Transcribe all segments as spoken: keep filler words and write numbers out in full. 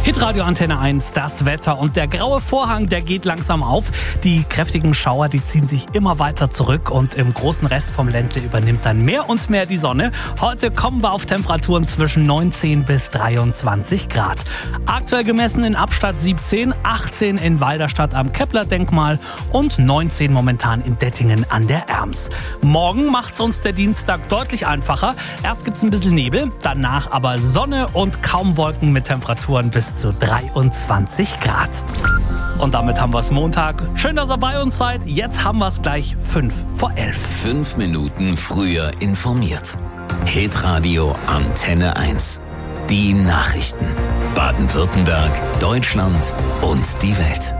Hitradio Antenne eins, das Wetter und der graue Vorhang, der geht langsam auf. Die kräftigen Schauer, die ziehen sich immer weiter zurück und im großen Rest vom Ländle übernimmt dann mehr und mehr die Sonne. Heute kommen wir auf Temperaturen zwischen neunzehn bis dreiundzwanzig Grad. Aktuell gemessen in Abstadt siebzehn, achtzehn in Walderstadt am Kepler-Denkmal und neunzehn momentan in Dettingen an der Erms. Morgen macht's uns der Dienstag deutlich einfacher. Erst gibt's ein bisschen Nebel, danach aber Sonne und kaum Wolken mit Temperaturen bis zu dreiundzwanzig Grad. Und damit haben wir es Montag. Schön, dass ihr bei uns seid. Jetzt haben wir es gleich fünf vor elf. Fünf Minuten früher informiert. Hitradio Antenne eins. Die Nachrichten. Baden-Württemberg, Deutschland und die Welt.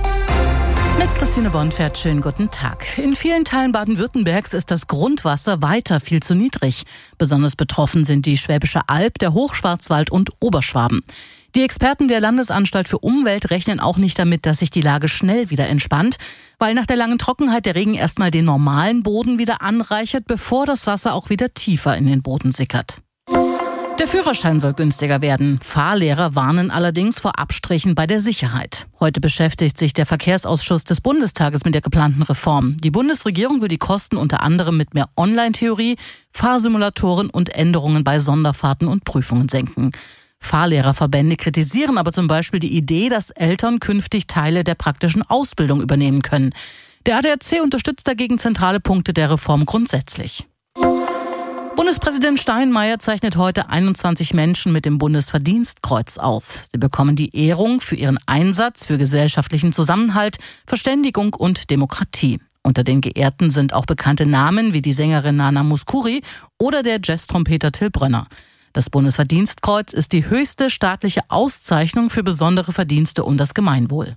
Mit Christine Bonfert, schönen guten Tag. In vielen Teilen Baden-Württembergs ist das Grundwasser weiter viel zu niedrig. Besonders betroffen sind die Schwäbische Alb, der Hochschwarzwald und Oberschwaben. Die Experten der Landesanstalt für Umwelt rechnen auch nicht damit, dass sich die Lage schnell wieder entspannt, weil nach der langen Trockenheit der Regen erstmal den normalen Boden wieder anreichert, bevor das Wasser auch wieder tiefer in den Boden sickert. Der Führerschein soll günstiger werden. Fahrlehrer warnen allerdings vor Abstrichen bei der Sicherheit. Heute beschäftigt sich der Verkehrsausschuss des Bundestages mit der geplanten Reform. Die Bundesregierung will die Kosten unter anderem mit mehr Online-Theorie, Fahrsimulatoren und Änderungen bei Sonderfahrten und Prüfungen senken. Fahrlehrerverbände kritisieren aber zum Beispiel die Idee, dass Eltern künftig Teile der praktischen Ausbildung übernehmen können. Der A D A C unterstützt dagegen zentrale Punkte der Reform grundsätzlich. Bundespräsident Steinmeier zeichnet heute einundzwanzig Menschen mit dem Bundesverdienstkreuz aus. Sie bekommen die Ehrung für ihren Einsatz für gesellschaftlichen Zusammenhalt, Verständigung und Demokratie. Unter den Geehrten sind auch bekannte Namen wie die Sängerin Nana Mouskouri oder der Jazztrompeter Till Brönner. Das Bundesverdienstkreuz ist die höchste staatliche Auszeichnung für besondere Verdienste um das Gemeinwohl.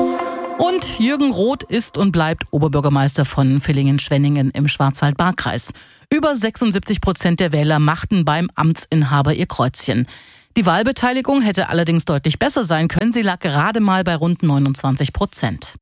Und Jürgen Roth ist und bleibt Oberbürgermeister von Villingen-Schwenningen im Schwarzwald-Baar-Kreis. Über sechsundsiebzig Prozent der Wähler machten beim Amtsinhaber ihr Kreuzchen. Die Wahlbeteiligung hätte allerdings deutlich besser sein können. Sie lag gerade mal bei rund neunundzwanzig Prozent.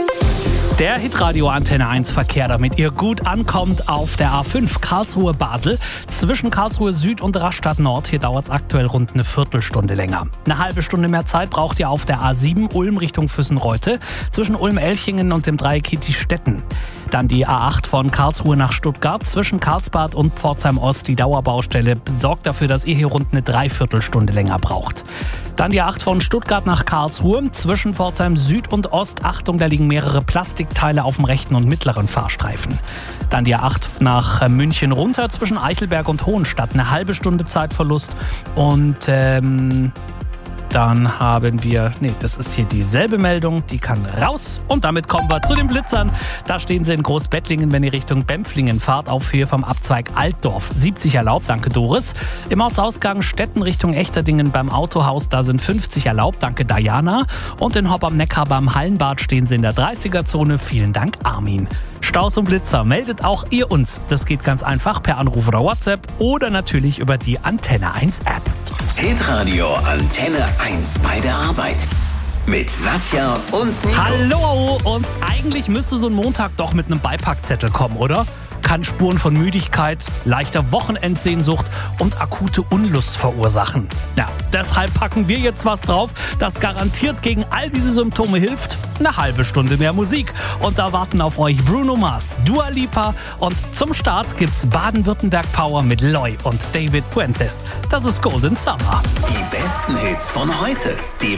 Der Hitradio Antenne eins Verkehr, damit ihr gut ankommt auf der A fünf Karlsruhe-Basel. Zwischen Karlsruhe Süd und Rastatt Nord. Hier dauert es aktuell rund eine Viertelstunde länger. Eine halbe Stunde mehr Zeit braucht ihr auf der A sieben Ulm Richtung Füssen-Reute. Zwischen Ulm-Elchingen und dem Dreieck Kitti-Stetten. Dann die A acht von Karlsruhe nach Stuttgart. Zwischen Karlsbad und Pforzheim-Ost. Die Dauerbaustelle sorgt dafür, dass ihr hier rund eine Dreiviertelstunde länger braucht. Dann die A acht von Stuttgart nach Karlsruhe. Zwischen Pforzheim Süd und Ost. Achtung, da liegen mehrere Plastikteile auf dem rechten und mittleren Fahrstreifen. Dann die A acht nach München runter. Zwischen Eichelberg und Hohenstadt. Eine halbe Stunde Zeitverlust. Und ähm... dann haben wir, nee, das ist hier dieselbe Meldung, die kann raus. Und damit kommen wir zu den Blitzern. Da stehen sie in Großbettlingen, wenn ihr Richtung Bempflingen fahrt, auf Höhe vom Abzweig Altdorf. siebzig erlaubt, danke Doris. Im Ortsausgang Stetten Richtung Echterdingen beim Autohaus, da sind fünfzig erlaubt, danke Diana. Und in Hopp am Neckar beim Hallenbad stehen sie in der dreißiger-Zone, vielen Dank Armin. Staus und Blitzer, meldet auch ihr uns. Das geht ganz einfach per Anruf oder WhatsApp oder natürlich über die Antenne eins App. Hitradio Antenne eins bei der Arbeit. Mit Nadja und Nico. Hallo! Und eigentlich müsste so ein Montag doch mit einem Beipackzettel kommen, oder? Kann Spuren von Müdigkeit, leichter Wochenendsehnsucht und akute Unlust verursachen. Ja, deshalb packen wir jetzt was drauf, das garantiert gegen all diese Symptome hilft. Eine halbe Stunde mehr Musik. Und da warten auf euch Bruno Mars, Dua Lipa und zum Start gibt's Baden-Württemberg Power mit Loy und David Puentes. Das ist Golden Summer. Die besten Hits von heute. Die